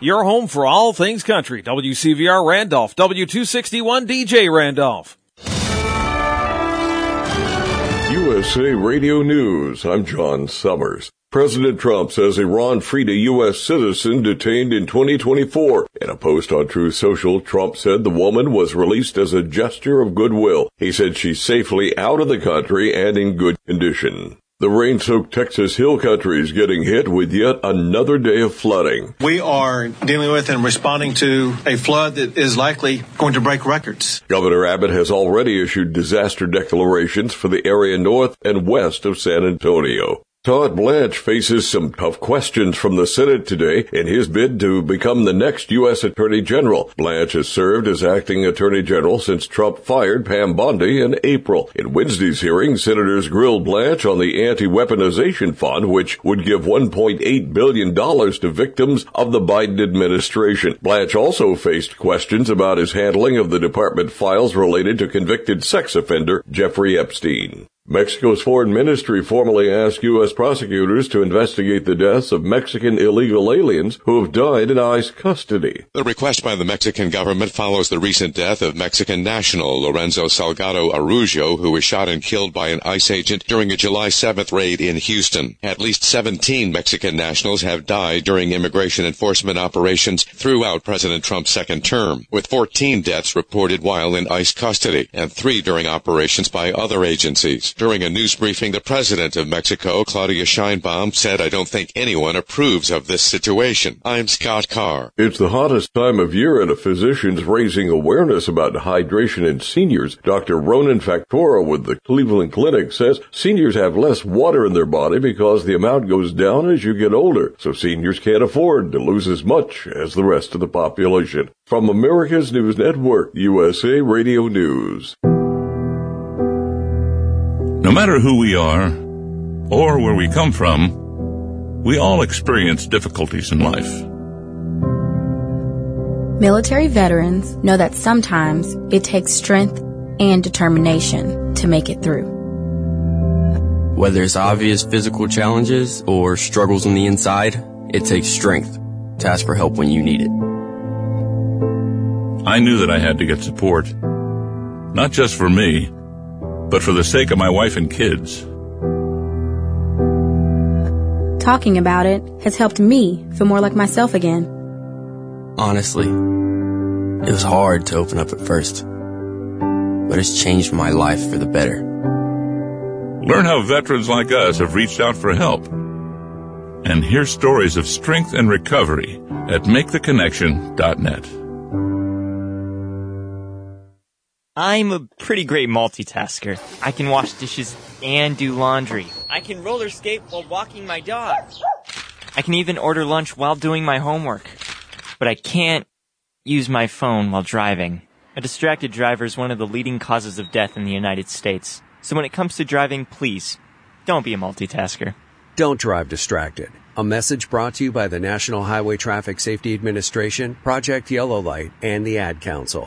your home for all things country. WCVR Randolph, W261 DJ Randolph. USA Radio News, I'm John Summers. President Trump says Iran freed a U.S. citizen detained in 2024. In a post on Truth Social, Trump said the woman was released as a gesture of goodwill. He said she's safely out of the country and in good condition. The rain-soaked Texas Hill Country is getting hit with yet another day of flooding. We are dealing with and responding to a flood that is likely going to break records. Governor Abbott has already issued disaster declarations for the area north and west of San Antonio. Todd Blanche faces some tough questions from the Senate today in his bid to become the next U.S. Attorney General. Blanche has served as acting Attorney General since Trump fired Pam Bondi in April. In Wednesday's hearing, senators grilled Blanche on the anti-weaponization fund, which would give $1.8 billion to victims of the Biden administration. Blanche also faced questions about his handling of the department files related to convicted sex offender Jeffrey Epstein. Mexico's foreign ministry formally asked U.S. prosecutors to investigate the deaths of Mexican illegal aliens who have died in ICE custody. The request by the Mexican government follows the recent death of Mexican national Lorenzo Salgado Araujo, who was shot and killed by an ICE agent during a July 7th raid in Houston. At least 17 Mexican nationals have died during immigration enforcement operations throughout President Trump's second term, with 14 deaths reported while in ICE custody and 3 during operations by other agencies. During a news briefing, the president of Mexico, Claudia Sheinbaum, said, "I don't think anyone approves of this situation." I'm Scott Carr. It's the hottest time of year, and a physician's raising awareness about hydration in seniors. Dr. Ronan Factora with the Cleveland Clinic says seniors have less water in their body because the amount goes down as you get older, so seniors can't afford to lose as much as the rest of the population. From America's News Network, USA Radio News. No matter who we are, or where we come from, we all experience difficulties in life. Military veterans know that sometimes it takes strength and determination to make it through. Whether it's obvious physical challenges or struggles on the inside, it takes strength to ask for help when you need it. I knew that I had to get support, not just for me, but for the sake of my wife and kids. Talking about it has helped me feel more like myself again. Honestly, it was hard to open up at first, but it's changed my life for the better. Learn how veterans like us have reached out for help, and hear stories of strength and recovery at MakeTheConnection.net. I'm a pretty great multitasker. I can wash dishes and do laundry. I can roller skate while walking my dog. I can even order lunch while doing my homework. But I can't use my phone while driving. A distracted driver is one of the leading causes of death in the United States. So when it comes to driving, please, don't be a multitasker. Don't drive distracted. A message brought to you by the National Highway Traffic Safety Administration, Project Yellow Light, and the Ad Council.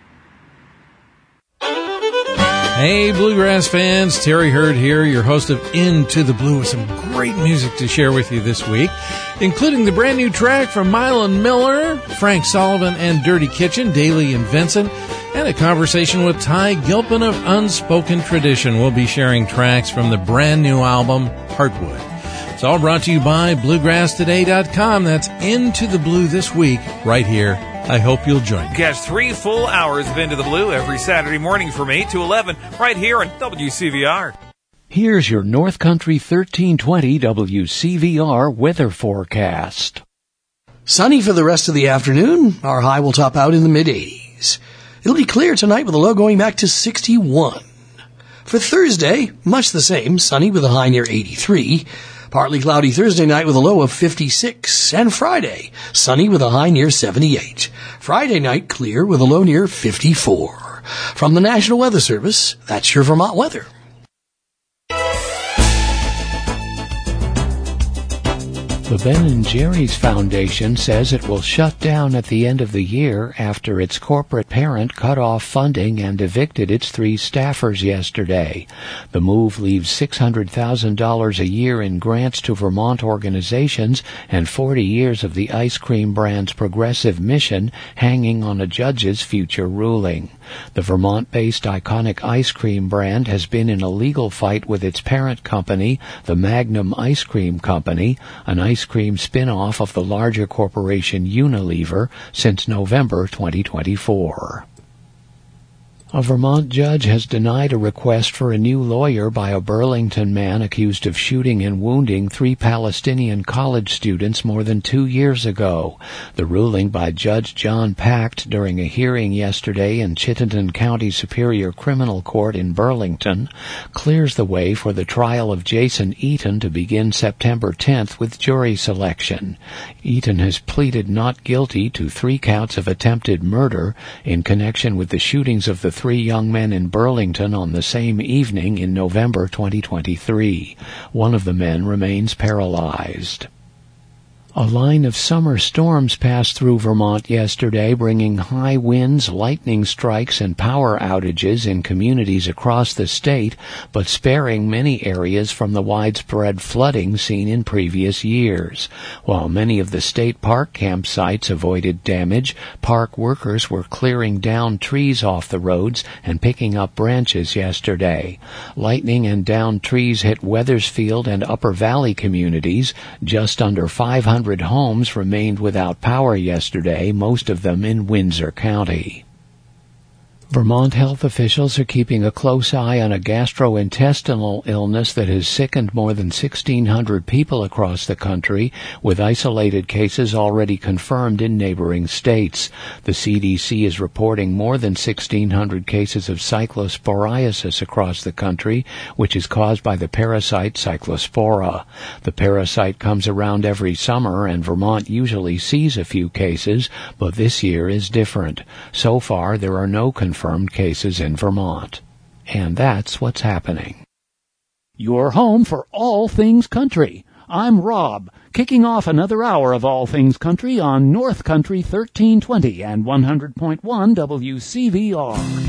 Hey, Bluegrass fans, Terry Hurd here, your host of Into the Blue, with some great music to share with you this week, including the brand new track from Mylon Miller, Frank Sullivan and Dirty Kitchen, Daly and Vincent, and a conversation with Ty Gilpin of Unspoken Tradition. We'll be sharing tracks from the brand new album, Heartwood. It's all brought to you by BluegrassToday.com. That's Into the Blue this week, right here. I hope you'll join me. Catch 3 full hours of Into the Blue every Saturday morning from 8 to 11 right here on WCVR. Here's your North Country 1320 WCVR weather forecast. Sunny for the rest of the afternoon. Our high will top out in the mid-80s. It'll be clear tonight with a low going back to 61. For Thursday, much the same, sunny with a high near 83. Partly cloudy Thursday night with a low of 56. And Friday, sunny with a high near 78. Friday night, clear with a low near 54. From the National Weather Service, that's your Vermont weather. The Ben & Jerry's Foundation says it will shut down at the end of the year after its corporate parent cut off funding and evicted its 3 staffers yesterday. The move leaves $600,000 a year in grants to Vermont organizations and 40 years of the ice cream brand's progressive mission hanging on a judge's future ruling. The Vermont-based iconic ice cream brand has been in a legal fight with its parent company, the Magnum Ice Cream Company, an ice cream spin-off of the larger corporation Unilever, since November 2024. A Vermont judge has denied a request for a new lawyer by a Burlington man accused of shooting and wounding 3 Palestinian college students more than 2 years ago. The ruling by Judge John Pacht during a hearing yesterday in Chittenden County Superior Criminal Court in Burlington clears the way for the trial of Jason Eaton to begin September 10th with jury selection. Eaton has pleaded not guilty to 3 counts of attempted murder in connection with the shootings of the 3 young men in Burlington on the same evening in November 2023. One of the men remains paralyzed. A line of summer storms passed through Vermont yesterday, bringing high winds, lightning strikes, and power outages in communities across the state, but sparing many areas from the widespread flooding seen in previous years. While many of the state park campsites avoided damage, park workers were clearing down trees off the roads and picking up branches yesterday. Lightning and downed trees hit Weathersfield and Upper Valley communities. Just under 500 homes remained without power yesterday, most of them in Windsor County. Vermont health officials are keeping a close eye on a gastrointestinal illness that has sickened more than 1,600 people across the country, with isolated cases already confirmed in neighboring states. The CDC is reporting more than 1,600 cases of cyclosporiasis across the country, which is caused by the parasite Cyclospora. The parasite comes around every summer, and Vermont usually sees a few cases, but this year is different. So far, there are no confirmed cases in Vermont. And that's what's happening. Your home for all things country. I'm Rob, kicking off another hour of All Things Country on North Country 1320 and 100.1 WCVR.